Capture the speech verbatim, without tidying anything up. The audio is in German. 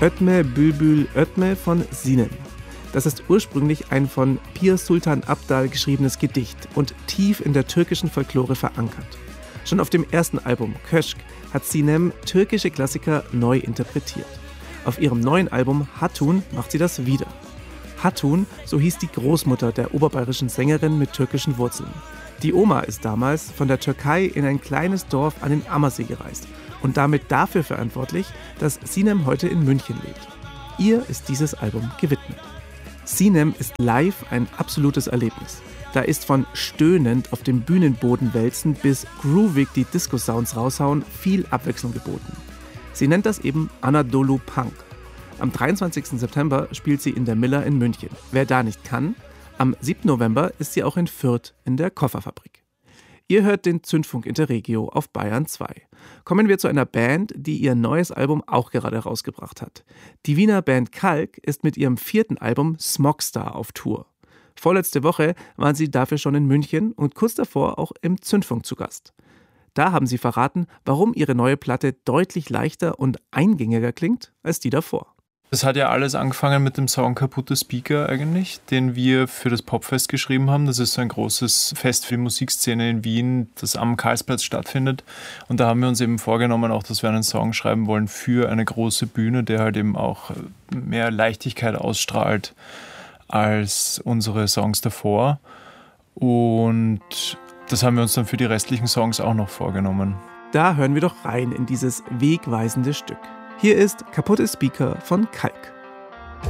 Ötme Bülbül Ötme von Sinem. Das ist ursprünglich ein von Pir Sultan Abdal geschriebenes Gedicht und tief in der türkischen Folklore verankert. Schon auf dem ersten Album Köşk hat Sinem türkische Klassiker neu interpretiert. Auf ihrem neuen Album Hatun macht sie das wieder. Hatun, so hieß die Großmutter der oberbayerischen Sängerin mit türkischen Wurzeln. Die Oma ist damals von der Türkei in ein kleines Dorf an den Ammersee gereist und damit dafür verantwortlich, dass Sinem heute in München lebt. Ihr ist dieses Album gewidmet. Sinem ist live ein absolutes Erlebnis. Da ist von stöhnend auf dem Bühnenboden wälzen bis groovig die Disco-Sounds raushauen viel Abwechslung geboten. Sie nennt das eben Anadolu Punk. Am dreiundzwanzigsten September spielt sie in der Miller in München. Wer da nicht kann, am siebten November ist sie auch in Fürth in der Kofferfabrik. Ihr hört den Zündfunk Interregio auf Bayern zwei. Kommen wir zu einer Band, die ihr neues Album auch gerade rausgebracht hat. Die Wiener Band Kalk ist mit ihrem vierten Album Smogstar auf Tour. Vorletzte Woche waren sie dafür schon in München und kurz davor auch im Zündfunk zu Gast. Da haben sie verraten, warum ihre neue Platte deutlich leichter und eingängiger klingt als die davor. Es hat ja alles angefangen mit dem Song Kaputte Speaker eigentlich, den wir für das Popfest geschrieben haben. Das ist so ein großes Fest für die Musikszene in Wien, das am Karlsplatz stattfindet. Und da haben wir uns eben vorgenommen, auch, dass wir einen Song schreiben wollen für eine große Bühne, der halt eben auch mehr Leichtigkeit ausstrahlt als unsere Songs davor. Und das haben wir uns dann für die restlichen Songs auch noch vorgenommen. Da hören wir doch rein in dieses wegweisende Stück. Hier ist Kaputte Speaker von Kalk.